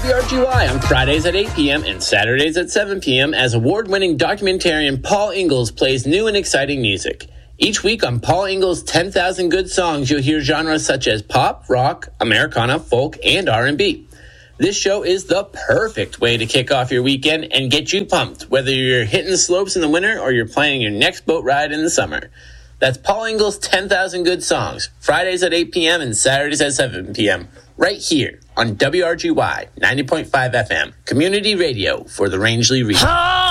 WRGY on Fridays at 8 p.m. and Saturdays at 7 p.m. as award-winning documentarian Paul Ingalls plays new and exciting music. Each week on Paul Ingalls' 10,000 Good Songs, you'll hear genres such as pop, rock, Americana, folk, and R&B. This show is the perfect way to kick off your weekend and get you pumped, whether you're hitting the slopes in the winter or you're planning your next boat ride in the summer. That's Paul Ingalls' 10,000 Good Songs, Fridays at 8 p.m. and Saturdays at 7 p.m. right here on WRGY 90.5 FM, community radio for the Rangeley region.